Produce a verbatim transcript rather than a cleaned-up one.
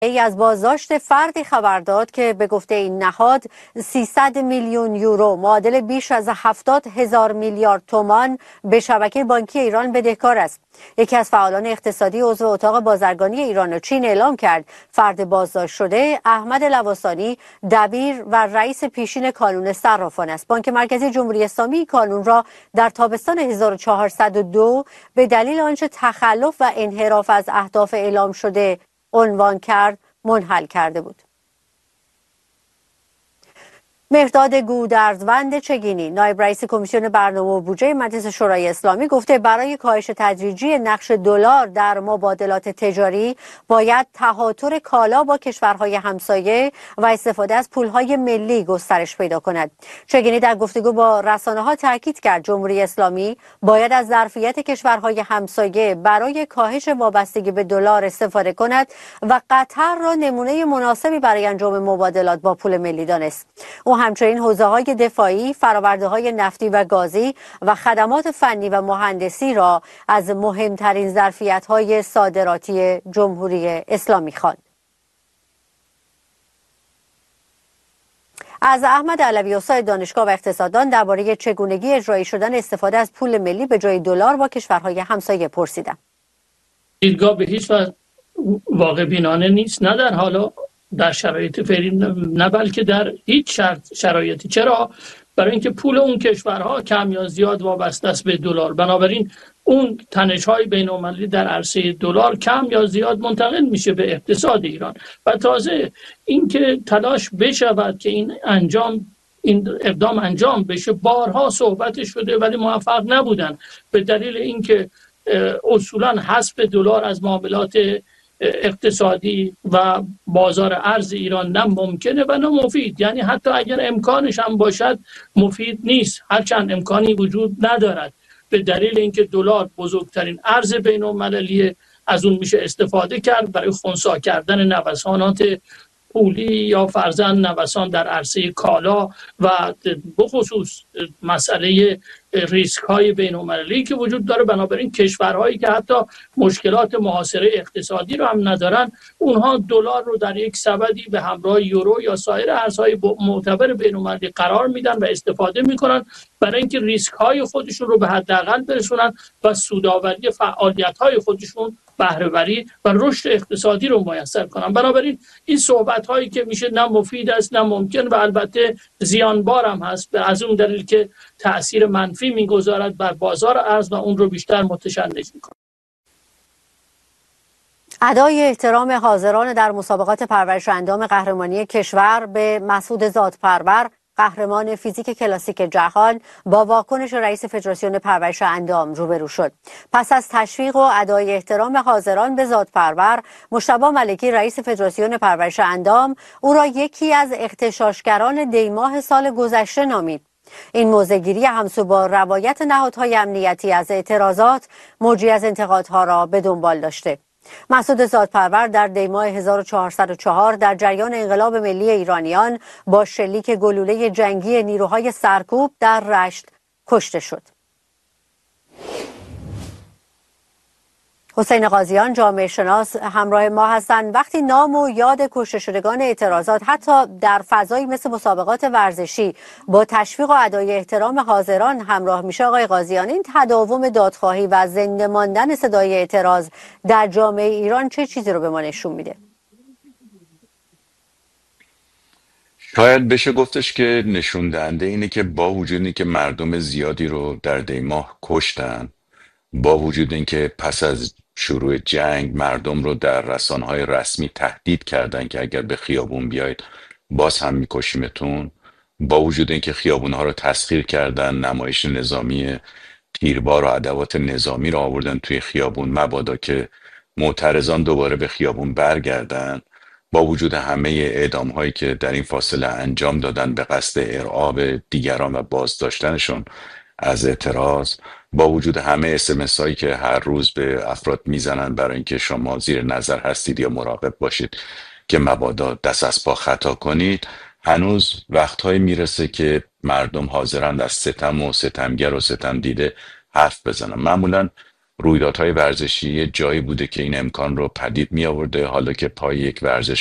ای از بازداشت فردی خبر داد که به گفته این نهاد سیصد میلیون یورو معادل بیش از هفتاد هزار میلیارد تومان به شبکه بانکی ایران بدهکار است. یکی از فعالان اقتصادی عضو اتاق بازرگانی ایران و چین اعلام کرد فرد بازداشت شده احمد لواسانی دبیر و رئیس پیشین کانون صرافان است. بانک مرکزی جمهوری اسلامی کانون را در تابستان هزار و چهارصد و دو به دلیل آنچه تخلف و انحراف از اهداف اعلام شده عنوان کرد منحل کرده بود. مهرداد گودرزوند چگینی نایب رئیس کمیسیون برنامه و بودجه مجلس شورای اسلامی گفته برای کاهش تدریجی نقش دلار در مبادلات تجاری باید تهاتر کالا با کشورهای همسایه و استفاده از پولهای ملی گسترش پیدا کند. چگینی در گفتگو با رسانه‌ها تاکید کرد جمهوری اسلامی باید از ظرفیت کشورهای همسایه برای کاهش وابستگی به دلار استفاده کند و قطر را نمونه مناسبی برای انجام مبادلات با پول ملی دانست. او همچنین حوزه‌های دفاعی، فرآورده‌های نفتی و گازی و خدمات فنی و مهندسی را از مهمترین ظرفیت‌های صادراتی جمهوری اسلامی خواند. از احمد علوی استاد دانشگاه و اقتصاددان درباره چگونگی اجرایی شدن استفاده از پول ملی به جای دلار با کشورهای همسایه پرسیدم. دیدگاه به هیچ وجه واقع بینانه نیست، نه در حالا در شرایط فعلی، نه بلکه در هیچ شرط شرایطی. چرا؟ برای اینکه پول اون کشورها کم یا زیاد وابسته است به دلار، بنابراین اون تنش‌های بین‌المللی در عرصه دلار کم یا زیاد منتقل میشه به اقتصاد ایران. و تازه اینکه تلاش بشود که این انجام این اقدام انجام بشه بارها صحبت شده ولی موفق نبودن، به دلیل اینکه اصولا حذف دلار از معاملات اقتصادی و بازار ارز ایران نه ممکنه و نه مفید. یعنی حتی اگر امکانش هم باشد مفید نیست، هرچند امکانی وجود ندارد، به دلیل اینکه دلار بزرگترین ارز بین المللی، از اون میشه استفاده کرد برای خنثی کردن نوسانات پولی یا فرضاً نوسان در عرصه کالا و بخصوص مسئله ریسک های بین المللی که وجود داره. بنابراین کشورهایی که حتی مشکلات محاصره اقتصادی رو هم ندارن، اونها دلار رو در یک سبدی به همراه یورو یا سایر ارزهای معتبر بین المللی قرار میدن و استفاده میکنن برای اینکه ریسک های خودشون رو به حداقل برسونن و سودآوری فعالیت های خودشون، بهره‌وری و رشد اقتصادی رو میسر کنن. بنابراین این صحبت هایی که میشه نه مفید است نه ممکن و البته زیانبار هم هست، از اون دلیل که تأثیر منفی میگذارد بر بازار ارز و اون رو بیشتر متشنج میکنه. ادای احترام حاضران در مسابقات پرورش اندام قهرمانی کشور به مسعود زادپرور قهرمان فیزیک کلاسیک جهان با واکنش رئیس فدراسیون پرورش اندام روبرو شد. پس از تشویق و ادای احترام حاضران به زادپرور، مجتبی ملکی رئیس فدراسیون پرورش اندام او را یکی از اغتشاشگران دیماه سال گذشته نامید. این موضع‌گیری همسو با روایت نهادهای امنیتی از اعتراضات موجی از انتقادها را به دنبال داشته. مسعود زادپرور در دیماه هزار و چهارصد و چهار در جریان انقلاب ملی ایرانیان با شلیک گلوله جنگی نیروهای سرکوب در رشت کشته شد. حسین قاضیان جامعه شناس همراه ما هستند. وقتی نام و یاد کشته شدگان اعتراضات حتی در فضایی مثل مسابقات ورزشی با تشویق و ادای احترام حاضران همراه میشه، آقای قاضیان، این تداوم دادخواهی و زنده ماندن صدای اعتراض در جامعه ایران چه چیزی رو به ما نشون میده؟ شاید بشه گفتش که نشون دهنده اینه که با وجود اینکه مردم زیادی رو در دیماه کشتن، با وجود اینکه پس از شروع جنگ مردم رو در رسانه‌های رسمی تهدید کردن که اگر به خیابون بیاید باز هم میکشیمتون، با وجود اینکه خیابونها رو تسخیر کردن، نمایش نظامی تیربار و ادوات نظامی رو آوردن توی خیابون مبادا که معترضان دوباره به خیابون برگردن، با وجود همه اعدام هایی که در این فاصله انجام دادن به قصد ارعاب دیگران و بازداشتنشون از اعتراض، با وجود همه اسمس هایی که هر روز به افراد میزنن برای اینکه شما زیر نظر هستید یا مراقب باشید که مبادا دست از پا خطا کنید، هنوز وقتهایی میرسه که مردم حاضرند از ستم و ستمگر و ستم دیده حرف بزنن. معمولا رویدادهای ورزشی یه جایی بوده که این امکان رو پدید می آورده. حالا که پای یک ورزش